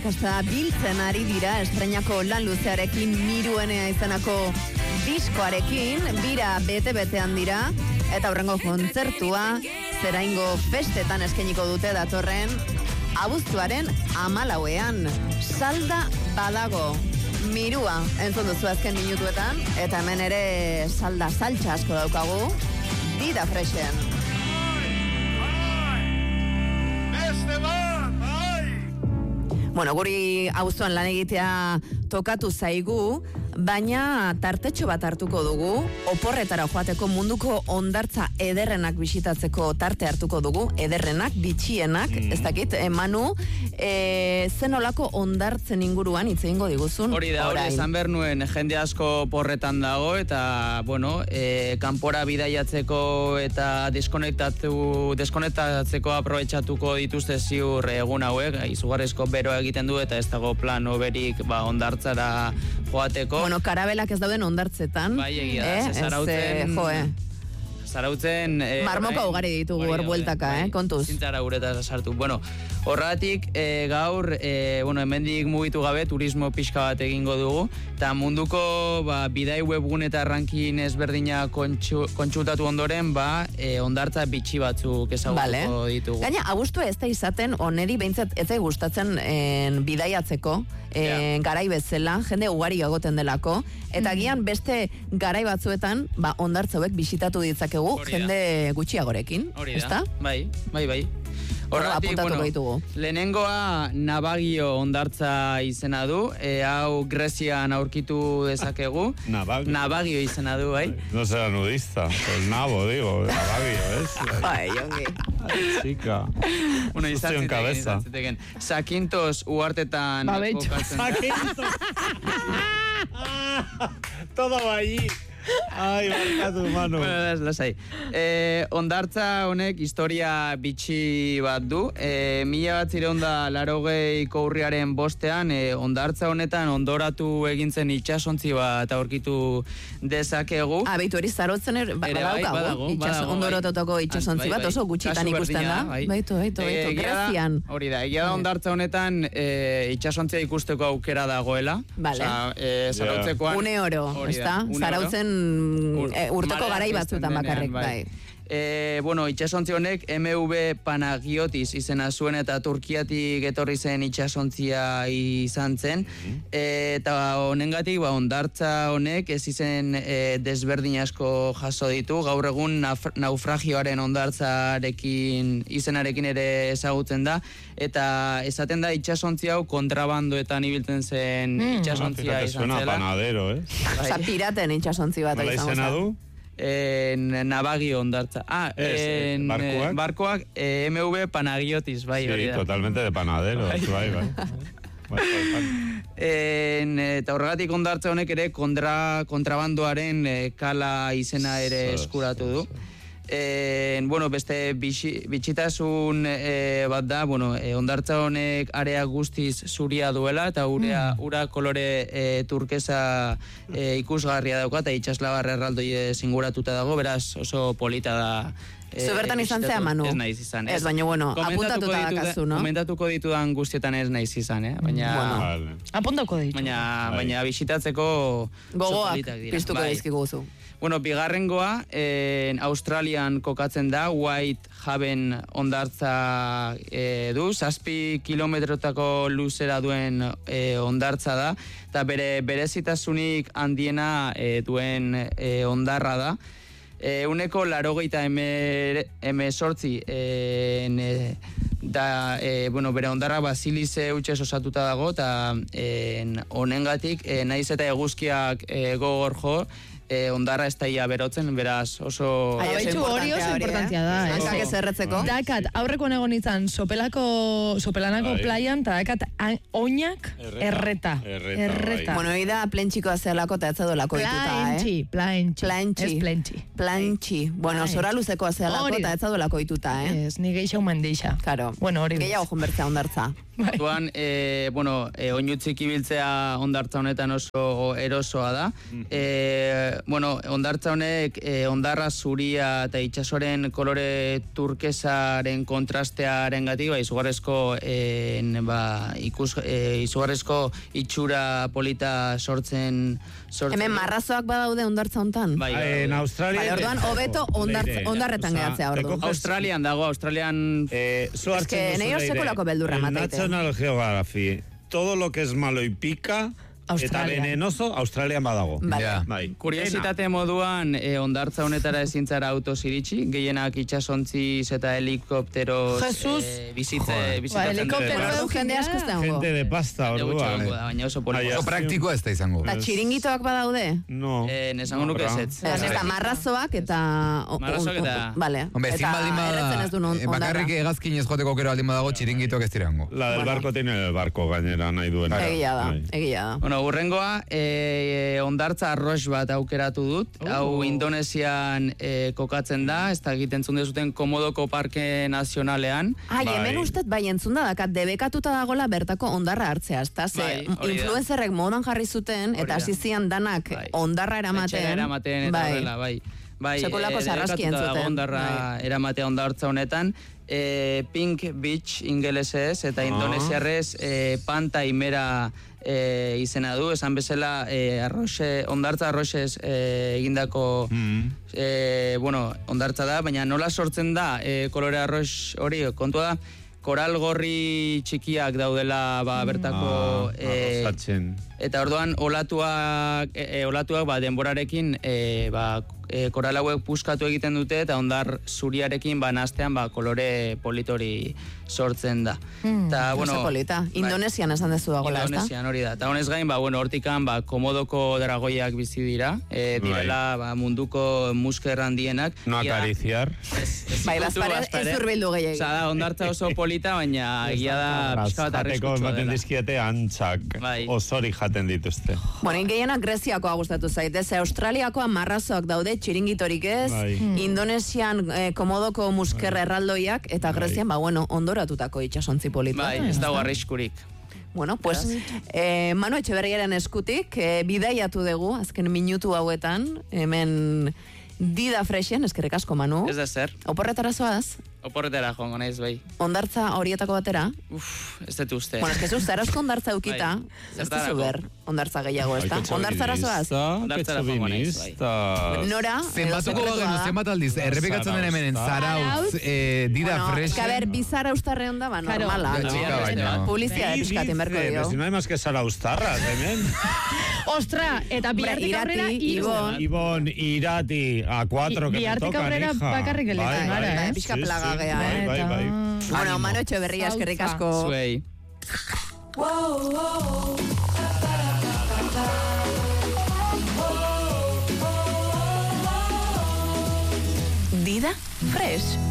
Kasta biltzen ari dira estreinako lan luzearekin Miruenea izenako diskoarekin, bira bete-betean dira, eta aurrengo kontzertua zeraingo festetan eskainiko dute datorren abuztuaren 14ean. Salda badago. Mirua entzun duzu azken minutuetan, eta hemen ere salda saltxa asko daukagu, Dida Freshen. Bueno, guri abuztuan lan egitea tokatu zaigu, baina tartetxo bat hartuko dugu, oporretara joateko munduko hondartza ederrenak bisitatzeko tarte hartuko dugu, ederrenak, bitxienak, ez dakit, Manu, zen olako hondartzen inguruan hitz egingo diguzun? Hori da, hori esan behar nuen, jende asko porretan dago, eta, bueno, kanpora bidaiatzeko eta deskonektatzeko aprobetxatuko dituzte ziur egun hauek, izugarrizko beroa egiten du, eta ez dago plan oberik hondartzara joateko. Bueno, karabelak ez dauden hondartzetan. Bai, egia da, Zarautzen... Marmoka ugari ditugu hor bueltaka, kontuz. Zintzara uretaz sartu. Bueno, horregatik gaur, hemendik mugitu gabe, turismo pixka bat egingo dugu, eta munduko bidai webgun eta ranking ezberdina kontsultatu ondoren, hondartza bitxi batzuk ezagutuko ditugu. Gaina, abuztu ez da izaten, oneri behintzat ez da gustatzen bidaiatzeko, garai bezala, jende ugari egoten delako, eta gian beste garai batzuetan, hondartza hauek bisitatu ditzakegu, jende gutxiagorekin, ezta? Bai. Horregatik, lehenengoa Navagio hondartza izena du, hau Grezian aurkitu dezakegu. Navagio izena du, bai. No será nudista, el nabo, digo, Navagio, ¿es? Bai, ongi. Chica. Bueno, izantziteken. Sakintos uhartetan... Sakintos. Todo va allí. Ai, barkatu, Manu. Bueno, lasai. Hondartza honek historia bitxi bat du. 1980 urriaren 5ean, hondartza honetan ondoratu egintzen itsasontzi bat aurkitu dezakegu. Beitu hori Zarautzen badaukagu. Ondoratutako itsasontzi bat, oso gutxitan ikusten da. Beitu, Grezian. Hori da, egia da hondartza honetan itsasontzia ikusteko aukera dagoela. Vale. Zarautzekoan. Une oro, ezta? Zarautzen urteko garai batzuetan bakarrik, bai. Itsasontzi honek MV Panagiotis izena zuen eta Turkiatik etorri zen itsasontzia izan zen. Eta honengatik, hondartza honek ez izen desberdin asko jaso ditu. Gaur egun naufragioaren hondartzarekin izenarekin ere ezagutzen da. Eta esaten da itsasontzi hau kontrabandoetan ibiltzen zen itsasontzia izan zela. Suena panadero, Osa, piraten itsasontzi bat. Nola izena du? Navagio hondartza. Barkoak MV Panagiotis, bai. Sí, totalmente de panadero. Bai. Eta horregatik hondartza honek ere kontrabandoaren kala izena ere eskuratu du. Beste bitxitasun bat da, hondartza honek area guztiz zuria duela, eta ura kolore turkesa ikusgarria dauka, eta itxaslabar erraldoi zinguratuta dago, beraz oso polita da. Zu bertan izan zea, Manu? Ez naiz izan. Ez, baina, apuntatuta dakazu, no? Komentatuko ditudan guztietan ez naiz izan, baina... Apuntatuko ditu. Baina bisitatzeko... Gogoak piztuko dizkiguzu. Bigarrengoa, Australian kokatzen da, White Haven hondartza du, 7 kilometrotako luzera duen hondartza da, eta berezitasunik handiena duen hondarra da. Uneko 88 bere hondarra basilize utxez osatuta dago, eta honengatik naiz eta eguzkiak gogor jo, hondarra ez daia berotzen, beraz oso... Hori oso importantia da. Hankak ez erretzeko. Dakat, aurreko negon izan Sopelanako playan, eta dakat oinak erreta. Bueno, hori da plentxikoa zehalako eta etzadolako dituta, Plantxi. Bueno, zora luzekoa zehalako eta etzadolako dituta, Ez, ni geixa human deixa. Claro. Bueno, hori. Gehiago jonbertzea hondartza. Orduan, oinutzik ibiltzea hondartza honetan oso erosoa da. Hondartza honek hondarra zuria eta itsasoren kolore turkesaren kontrastearen gatik, izugarrezko itxura polita sortzen. Hemen marrazoak badaude hondartza hontan? Bai, en Australia... Orduan, hobeto hondarretan gehatzea, orduan. Australian dago, Australian... Es que nahi sekulako beldurra mateite. National Geography, todo lo que es malo y pica... Eta venenoso, Australian badago. Vale. Kuriositate moduan, hondartza honetara ezintzara autos iritsi, gehienak itxasontziz eta helikopteros bizitatzen dut. Jende asko ez dago. Gente de pasta, orduan. Baina oso polita. Oso praktikoa ez da izango. Eta txiringitoak badaude? No. Nesango nuke ez. Eta marrazoak eta... Marrazoak eta... Vale. Hombre, ezin baldin bada, bakarrik hegazkin ez joteko aukera baldin badago, txiringitoak ez dirango. La del barco tiene el barco gainera nahi duen. Egia da. Hurrengoa, hondartza arroz bat aukeratu dut. Hau Indonesian kokatzen da, ez da egiten zunde zuten Komodoko Parke Nazionalean. Hemen ustez, entzun da dakat, debekatuta dagola bertako hondarra hartzea, ez da? Influencerrek modan jarri zuten, eta hasizian danak hondarra eramaten. Etxera eramaten, eta horrela, bai. Sekulako sarraski entzuten. Hondarra eramatea hondartza honetan. Pink Beach ingelesez eta indonesiarrez Pantai Mera izena du, esan bezala hondartza arroxez egindako hondartza da, baina nola sortzen da kolore arrox hori, kontua da, koral gorri txikiak daudela bertako eta orduan olatuak denborarekin koral hauek puskatu egiten dute eta hondar zuriarekin nastean kolore politori sortzen da. Oso polita. Indonesian esan dezu dagoela, ez da? Indonesian hori da. Eta honez gain, hortikan Komodoko dragoiak bizi dira, direla munduko musker handienak. No acariciar. Ez urbildu gehiagin. Da, hondartza oso polita, baina egia da pixka bat arriskutsua dela. Ematen dizkiete antzak, osori jaten dituzte. Gehienak Greziakoa gustatu zaitez, Australiakoa marrazoak daude, txiringitorik ez, Indonesian Komodoko musker erraldoiak, eta Grezian, ondoratutako itxasontzi polita. Ez dago arriskurik. Bueno, pues, Manu Etxeberriaren eskutik, bidaiatu dugu, azken minutu hauetan, hemen Dida Freshen, eskerrik asko, Manu. Ez da zer. Oporretara zoaz? Oporretara joango naiz, bai. Hondartza horietako batera? Ez dut uste. Bueno, ez que zuzarasko hondartza eukita, ez duzu ber, hondartza gehiago, ez da? Hondartzara zoaz? Hondartzara joango naiz, bai. Nora? Zenbatuko bagenu, zenbat aldiz, errepikatzen den hemen Zarautz, Dida Fresh. Que a ver, bizarra ustarre onda, normala. Publizia de pizkatin berko dio. Si no hay más que Zarauztarras, hemen. Ostra, eta bihartik aurrera, Ibon, Irati, A4, que me tocan, hija. Bakarrik eletan gara, pizka plaga gea, Bai. Bueno, Manu Etxeberria, eskerrik asko. Zuei. Dida Fresh.